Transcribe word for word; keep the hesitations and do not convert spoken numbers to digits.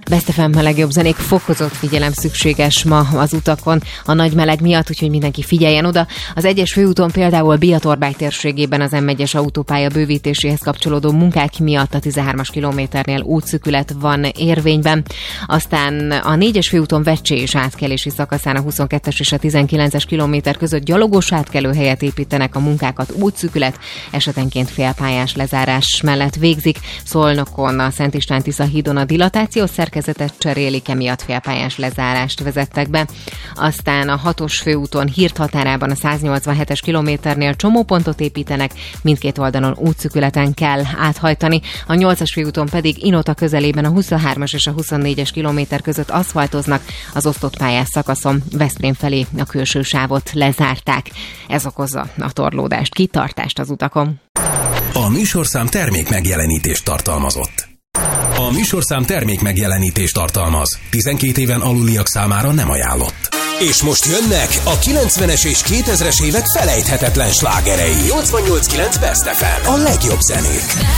Best ef em, a legjobb zenék, fokozott figyelem szükséges ma az utakon a nagy meleg miatt, úgyhogy mindenki figyeljen oda. Az egyes főúton például Biatorbágy térségében az em egyes autópálya bővítéséhez kapcsolódó munkák miatt a tizenhármas kilométernél útszűkület van érvényben. Aztán a négyes főúton Vecsés átkelési szakaszán a huszonkettes és a tizenkilences kilométer között gyalogos átkelőhelyet építenek, a munkákat útszűkület esetenként félpályás lezárás mellett végzik. Szolnokon a Szent István-Tisza hídon a dilatációs szerkezetet cserélik, emiatt félpályás lezárást vezettek be. Aztán a hatos főúton Hírt határában a száznyolcvanhetes kilométernél csomópontot építenek, mindkét oldalon útszűkületen kell áthajtani. A nyolcas főúton pedig Inota közelében a huszonhármas és a huszonnégyes kilométer között aszfaltoznak, az osztott pályás szakaszon Veszprém felé a külső sávot lezárták. Ez okozza a torlódást, kitartást az utakon. A műsorszám termék megjelenítést tartalmazott. A műsorszám termék megjelenítést tartalmaz. tizenkét éven aluliak számára nem ajánlott. És most jönnek a kilencvenes és kétezres évek felejthetetlen slágerei. nyolcvannyolc kilenc Best ef em. A legjobb zenék.